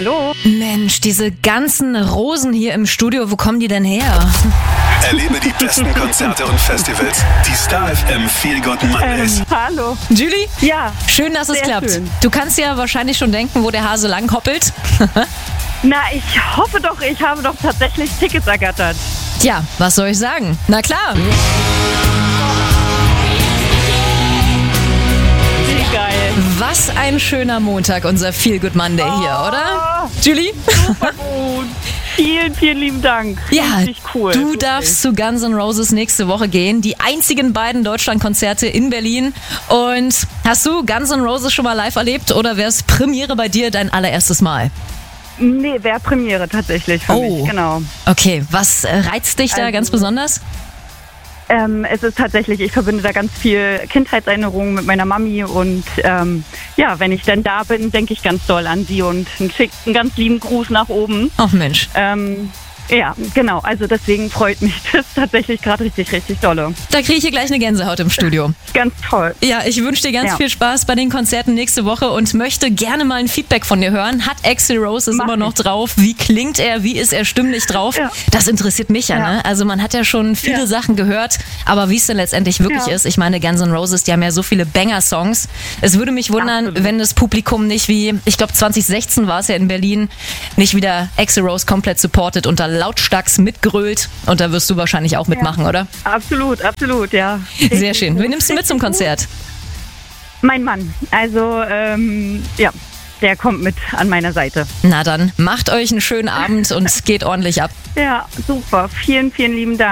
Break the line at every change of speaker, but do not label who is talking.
Hallo.
Mensch, diese ganzen Rosen hier im Studio, wo kommen die denn her?
Erlebe die besten Konzerte und Festivals. Die Star FM Feel Good Mondays.
Hallo.
Julie?
Ja.
Schön, dass es
Sehr
klappt.
schön.
Du kannst ja wahrscheinlich schon denken, wo der Hase lang hoppelt.
Na, ich hoffe doch, ich habe doch tatsächlich Tickets ergattert.
Tja, was soll ich sagen? Na klar.
Wie geil.
Was ein schöner Montag, unser Feel Good Monday hier, oder? Julie?
Super gut. Vielen, vielen lieben Dank.
Ja,
Richtig cool.
du
Wirklich.
darfst zu Guns N' Roses nächste Woche gehen. Die einzigen beiden Deutschlandkonzerte in Berlin. Und hast du Guns N' Roses schon mal live erlebt oder wäre es Premiere bei dir dein allererstes Mal?
Nee, wäre Premiere tatsächlich für mich, genau.
Okay, was reizt dich da
Also-
ganz besonders?
Es ist tatsächlich, ich verbinde da ganz viel Kindheitserinnerungen mit meiner Mami und ja, wenn ich dann da bin, denke ich ganz doll an sie und einen ganz lieben Gruß nach oben.
Ach Mensch.
Ja, genau, also deswegen freut mich das tatsächlich gerade richtig, richtig dolle.
Da kriege ich hier gleich eine Gänsehaut im Studio.
Ganz toll.
Ja, ich wünsche dir ganz
Ja.
viel Spaß bei den Konzerten nächste Woche und möchte gerne mal ein Feedback von dir hören. Hat Axl Rose es
Mach
immer noch
ich.
drauf? Wie klingt er? Wie ist er stimmlich drauf?
Ja.
Das interessiert mich ja,
Ja.
ne? Also man hat ja schon viele
Ja.
Sachen gehört, aber wie es denn letztendlich wirklich
Ja.
ist, ich meine, Guns N' Roses, die haben ja so viele Banger-Songs. Es würde mich wundern,
Absolut.
wenn das Publikum nicht wie, ich glaube 2016 war es ja in Berlin, nicht wieder Axl Rose komplett supportet und da lautstark mitgrölt. Und da wirst du wahrscheinlich auch mitmachen, oder?
Absolut, absolut, ja.
Sehr schön. Wen nimmst du mit zum Konzert?
Mein Mann, also ja, der kommt mit an meiner Seite.
Na dann, macht euch einen schönen Abend und geht ordentlich ab.
Ja, super. Vielen, vielen lieben Dank.